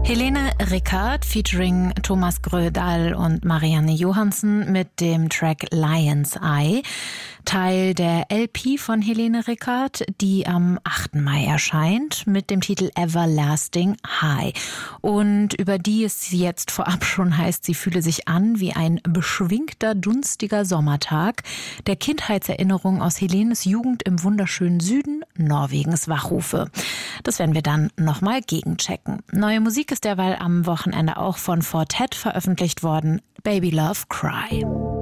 Helene Rickard featuring Thomas Grödahl und Marianne Johansen mit dem Track Lion's Eye, Teil der LP von Helene Rickard, die am 8. Mai erscheint mit dem Titel Everlasting High. Und über die es jetzt vorab schon heißt, sie fühle sich an wie ein beschwingter, dunstiger Sommertag, der Kindheitserinnerungen aus Helenes Jugend im wunderschönen Süden Norwegens wachrufe. Das werden wir dann nochmal gegenchecken. Neue Musik ist derweil am Wochenende auch von Fortet veröffentlicht worden. Baby Love Cry.